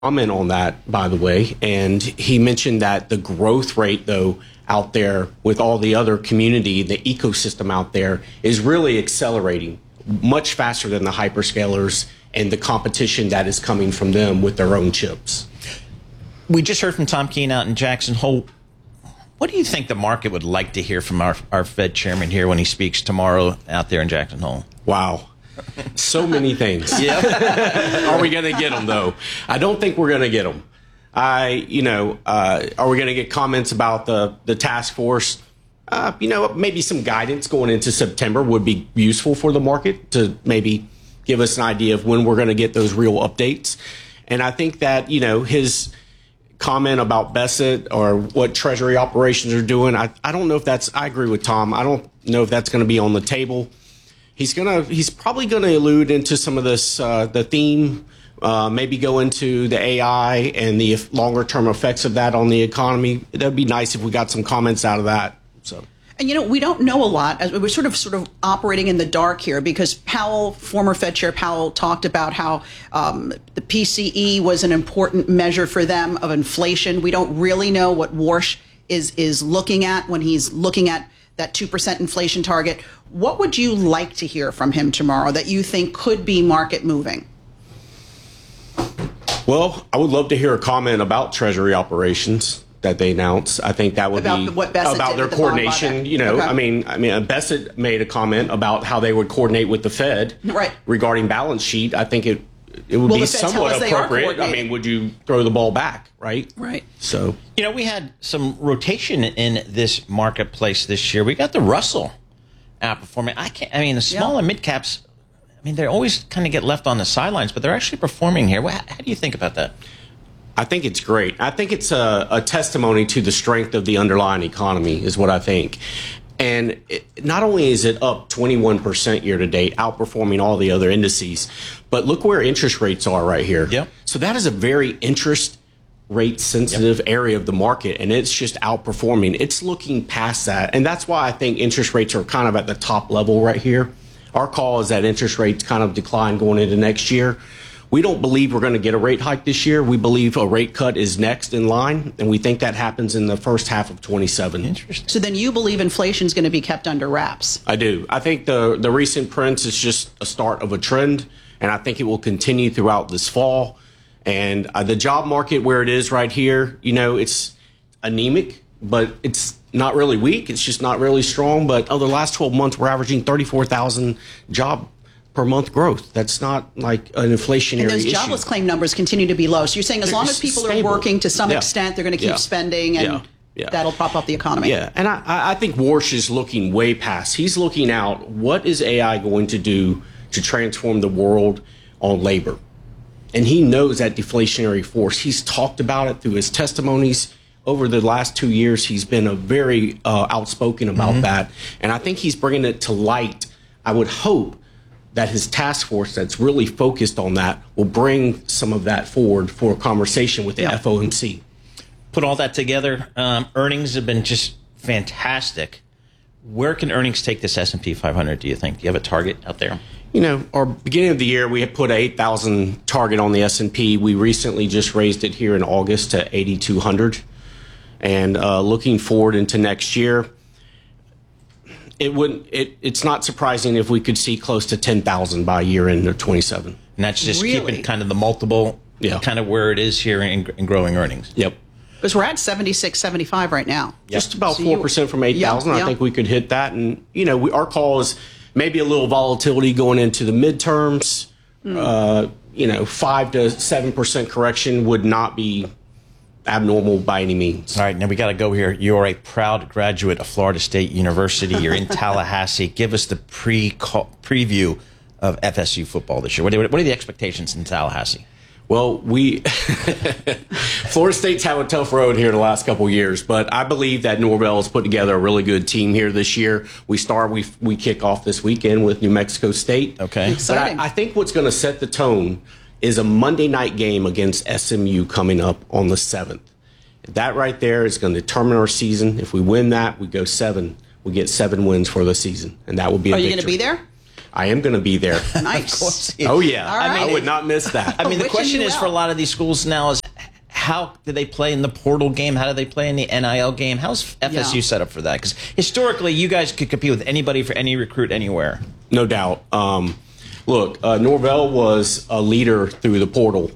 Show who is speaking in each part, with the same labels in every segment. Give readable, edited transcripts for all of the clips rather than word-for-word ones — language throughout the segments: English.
Speaker 1: comment on that, by the way, and he mentioned that the growth rate, though, out there with all the other community, the ecosystem out there, is really accelerating much faster than the hyperscalers and the competition that is coming from them with their own chips.
Speaker 2: We just heard from Tom Keene out in Jackson Hole. What do you think the market would like to hear from our Fed chairman here when he speaks tomorrow out there in Jackson Hole?
Speaker 1: Wow. So many things.
Speaker 2: Yeah.
Speaker 1: Are we going to get them, though? I don't think we're going to get them. Are we going to get comments about the task force? Maybe some guidance going into September would be useful for the market to maybe give us an idea of when we're going to get those real updates. And I think that, his comment about Bessent or what Treasury operations are doing, I don't know if I agree with Tom. I don't know if that's going to be on the table. He's probably going to allude into some of this, the theme, maybe go into the AI and the longer term effects of that on the economy. That'd be nice if we got some comments out of that. So.
Speaker 3: And, we don't know a lot. We're sort of operating in the dark here because former Fed Chair Powell talked about how the PCE was an important measure for them of inflation. We don't really know what Warsh is looking at when he's looking at that 2% inflation target. What would you like to hear from him tomorrow that you think could be market moving?
Speaker 1: Well, I would love to hear a comment about Treasury operations that they announced. I think that would be about their coordination. Bessent made a comment about how they would coordinate with the Fed regarding balance sheet. I think it would be somewhat appropriate. Would you throw the ball back, right?
Speaker 3: Right.
Speaker 1: So,
Speaker 2: we had some rotation in this marketplace this year. We got the Russell outperforming. The small and mid caps, they always kind of get left on the sidelines, but they're actually performing here. How do you think about that?
Speaker 1: I think it's great. I think it's a testimony to the strength of the underlying economy is what I think. And not only is it up 21% year to date, outperforming all the other indices, but look where interest rates are right here.
Speaker 2: Yep.
Speaker 1: So that is a very interest rate sensitive area of the market, and it's just outperforming. It's looking past that. And that's why I think interest rates are kind of at the top level right here. Our call is that interest rates kind of decline going into next year. We don't believe we're going to get a rate hike this year. We believe a rate cut is next in line, and we think that happens in the first half of 27.
Speaker 2: Interesting.
Speaker 3: So then you believe inflation is going to be kept under wraps?
Speaker 1: I do. I think the recent prints is just a start of a trend, and I think it will continue throughout this fall. And the job market where it is right here, it's anemic, but it's not really weak. It's just not really strong. But over the last 12 months, we're averaging 34,000 job per month growth. That's not like an inflationary issue.
Speaker 3: And those jobless claim numbers continue to be low. So you're saying as long as people are working to some extent, they're going to keep spending and that'll prop up the economy.
Speaker 1: Yeah, and I think Warsh is looking way past. He's looking out, what is AI going to do to transform the world on labor? And he knows that deflationary force. He's talked about it through his testimonies. Over the last 2 years, he's been a very outspoken about that. And I think he's bringing it to light. I would hope that his task force that's really focused on that will bring some of that forward for a conversation with the FOMC.
Speaker 2: Put all that together, earnings have been just fantastic. Where can earnings take this S&P 500, do you think? Do you have a target out there?
Speaker 1: Our beginning of the year, we had put an 8,000 target on the S&P. We recently just raised it here in August to 8,200. And looking forward into next year, it's not surprising if we could see close to 10,000 by year end of 27.
Speaker 2: And that's just keeping kind of the multiple kind of where it is here in growing earnings.
Speaker 1: Yep.
Speaker 3: Because we're at 76, 75 right now.
Speaker 1: Just about 4% from 8,000. I think we could hit that. And, our call is maybe a little volatility going into the midterms. 5 to 7% correction would not be abnormal by any means.
Speaker 2: All right, now we got to go here. You are a proud graduate of Florida State University. You're in Tallahassee. Give us the preview of FSU football this year. What are the expectations in Tallahassee?
Speaker 1: Well, Florida State's had a tough road here the last couple of years, but I believe that Norvell has put together a really good team here this year. We kick off this weekend with New Mexico State.
Speaker 2: Okay.
Speaker 3: Exciting.
Speaker 1: But I think what's going to set the tone is a Monday night game against SMU coming up on the 7th. That right there is going to determine our season. If we win that, we go 7. We get 7 wins for the season, and that will be a victory.
Speaker 3: Are you going to be there?
Speaker 1: I am going to be there.
Speaker 3: Nice.
Speaker 1: Oh, yeah.
Speaker 3: All right.
Speaker 1: I would not miss that.
Speaker 2: I mean, the
Speaker 3: Wishing
Speaker 2: question
Speaker 3: you
Speaker 2: is
Speaker 3: well.
Speaker 2: for a lot of these schools now is how do they play in the portal game? How do they play in the NIL game? How's FSU
Speaker 3: Yeah.
Speaker 2: set up for that? Because historically, you guys could compete with anybody for any recruit anywhere.
Speaker 1: No doubt. Look, Norvell was a leader through the portal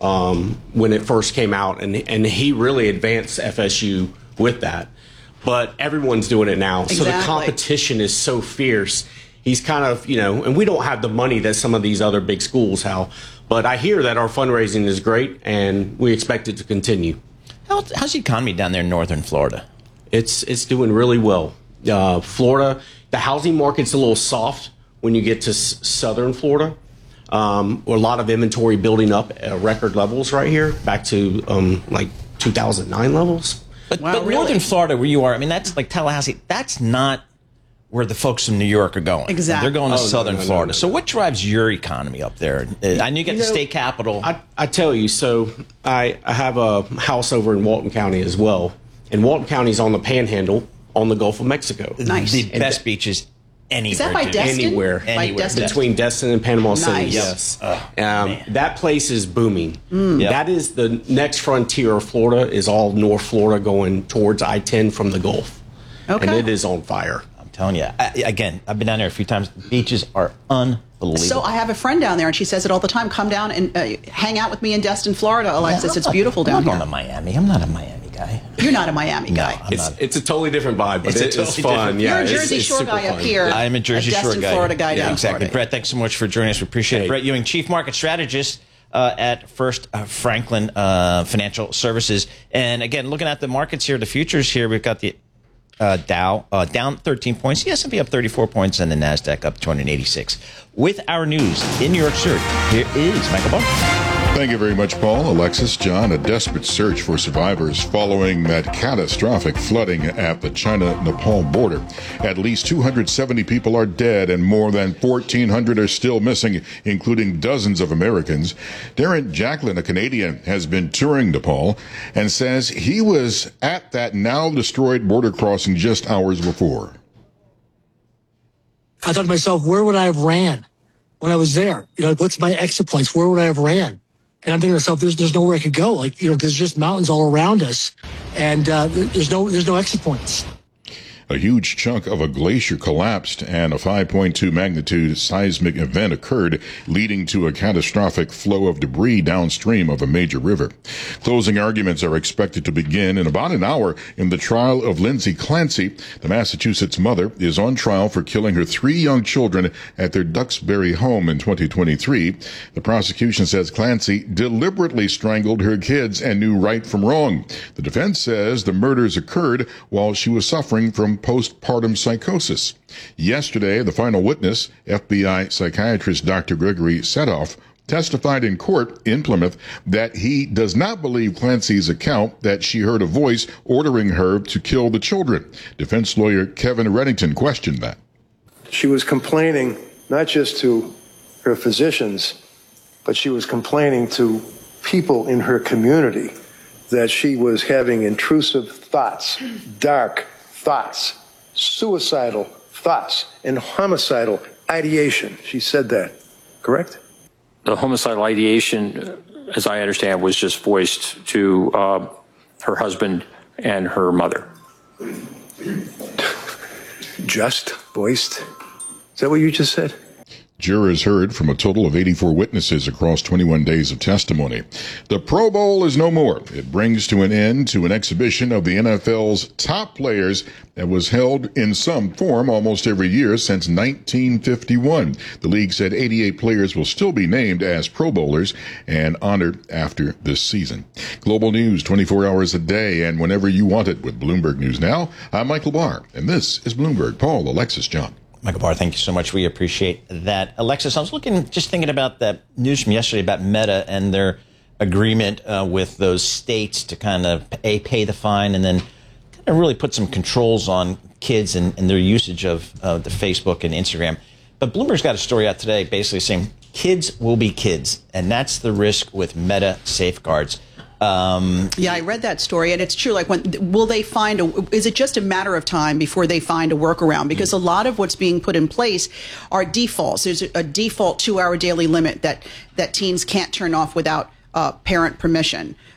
Speaker 1: when it first came out, and he really advanced FSU with that. But everyone's doing it now. So the
Speaker 3: Exactly.
Speaker 1: competition is so fierce. He's kind of, and we don't have the money that some of these other big schools have. But I hear that our fundraising is great, and we expect it to continue.
Speaker 2: How's the economy down there in northern Florida?
Speaker 1: It's doing really well. Florida, the housing market's a little soft when you get to southern Florida. A lot of inventory building up at record levels right here, back to like 2009 levels.
Speaker 2: But,
Speaker 3: Wow,
Speaker 2: but
Speaker 3: really?
Speaker 2: northern Florida, where you are, I mean, that's like Tallahassee. That's not where the folks from New York are going.
Speaker 3: Exactly.
Speaker 2: They're going to
Speaker 1: Oh, no,
Speaker 2: southern
Speaker 1: no, no,
Speaker 2: Florida.
Speaker 1: no.
Speaker 2: So what drives your economy up there? I know you got the state capital.
Speaker 1: I tell you, so I have a house over in Walton County as well. And Walton County's on the Panhandle on the Gulf of Mexico.
Speaker 3: Nice.
Speaker 2: The best beaches anywhere.
Speaker 3: Is that by
Speaker 2: dude.
Speaker 3: Destin?
Speaker 1: Anywhere.
Speaker 3: By
Speaker 2: Anywhere.
Speaker 3: Destin?
Speaker 1: Between Destin and Panama City,
Speaker 3: Nice.
Speaker 1: yes.
Speaker 2: man.
Speaker 1: That place is booming.
Speaker 2: Yep.
Speaker 1: That is the next frontier of Florida, is all North Florida going towards I-10 from the Gulf.
Speaker 3: Okay.
Speaker 1: And it is on fire.
Speaker 2: I'm telling you. Again, I've been down there a few times. Beaches are unbelievable.
Speaker 3: So I have a friend down there, and she says it all the time. Come down and hang out with me in Destin, Florida, Alexis. It's beautiful down
Speaker 2: I'm
Speaker 3: here.
Speaker 2: not going to Miami. I'm not a Miami guy.
Speaker 3: You're not a Miami guy.
Speaker 2: I'm not.
Speaker 1: It's a totally different vibe, but
Speaker 2: It's a
Speaker 1: it's
Speaker 2: totally
Speaker 1: fun.
Speaker 2: different-
Speaker 1: Yeah,
Speaker 3: You're a
Speaker 1: it's-
Speaker 3: Jersey
Speaker 1: it's
Speaker 3: Shore
Speaker 1: super
Speaker 3: guy up
Speaker 1: fun.
Speaker 3: here.
Speaker 2: I'm a Jersey Shore
Speaker 3: Destin,
Speaker 2: guy.
Speaker 3: Florida guy
Speaker 1: Yeah,
Speaker 3: down
Speaker 2: Exactly.
Speaker 3: Florida.
Speaker 2: Brett, thanks so much for joining us. We appreciate it.
Speaker 1: Hey.
Speaker 2: Brett Ewing, Chief Market Strategist at First Franklin Financial Services. And again, looking at the markets here, the futures here, we've got the Dow down 13 points, the S&P up 34 points, and the NASDAQ up 286. With our news in New York City, here is Michael Barr.
Speaker 4: Thank you very much, Paul. Alexis, John, a desperate search for survivors following that catastrophic flooding at the China-Nepal border. At least 270 people are dead and more than 1,400 are still missing, including dozens of Americans. Darren Jacklin, a Canadian, has been touring Nepal and says he was at that now destroyed border crossing just hours before.
Speaker 5: I thought to myself, where would I have ran when I was there? What's my exit points? Where would I have ran? And I'm thinking to myself, there's nowhere I could go. There's just mountains all around us, and there's no exit points.
Speaker 4: A huge chunk of a glacier collapsed and a 5.2 magnitude seismic event occurred, leading to a catastrophic flow of debris downstream of a major river. Closing arguments are expected to begin in about an hour in the trial of Lindsay Clancy. The Massachusetts mother is on trial for killing her 3 young children at their Duxbury home in 2023. The prosecution says Clancy deliberately strangled her kids and knew right from wrong. The defense says the murders occurred while she was suffering from postpartum psychosis. Yesterday, the final witness, FBI psychiatrist Dr. Gregory Setoff, testified in court in Plymouth that he does not believe Clancy's account that she heard a voice ordering her to kill the children. Defense lawyer Kevin Reddington questioned that.
Speaker 6: She was complaining not just to her physicians, but she was complaining to people in her community that she was having intrusive thoughts, dark thoughts, suicidal thoughts, and homicidal ideation. She said that, correct?
Speaker 7: The homicidal ideation, as I understand, was just voiced to her husband and her mother.
Speaker 6: Just voiced? Is that what you just said?
Speaker 4: Jurors heard from a total of 84 witnesses across 21 days of testimony. The Pro Bowl is no more. It brings to an end to an exhibition of the NFL's top players that was held in some form almost every year since 1951. The league said 88 players will still be named as Pro Bowlers and honored after this season. Global news 24 hours a day and whenever you want it with Bloomberg News Now. I'm Michael Barr, and this is Bloomberg. Paul, Alexis, John.
Speaker 2: Michael Barr, thank you so much. We appreciate that. Alexis, I was just thinking about that news from yesterday about Meta and their agreement with those states to kind of pay the fine and then kind of really put some controls on kids and their usage of the Facebook and Instagram. But Bloomberg's got a story out today basically saying kids will be kids, and that's the risk with Meta safeguards.
Speaker 3: Yeah, I read that story, and it's true. Like, will they find is it just a matter of time before they find a workaround? Because a lot of what's being put in place are defaults. There's a default 2-hour daily limit that teens can't turn off without parent permission.